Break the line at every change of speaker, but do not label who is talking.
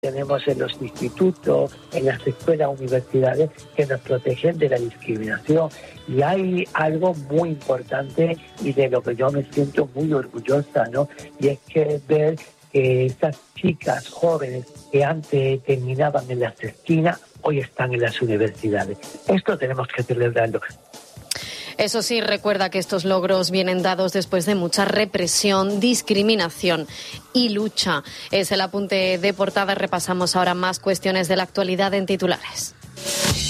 tenemos en los institutos, en las escuelas, universidades, que nos protegen de la discriminación. Y hay algo muy importante y de lo que yo me siento muy orgullosa, ¿no? Y es que ver que esas chicas jóvenes que antes terminaban en las esquinas, hoy están en las universidades. Esto tenemos que celebrarlo.
Eso sí, recuerda que estos logros vienen dados después de mucha represión, discriminación y lucha. Es el apunte de portada. Repasamos ahora más cuestiones de la actualidad en titulares.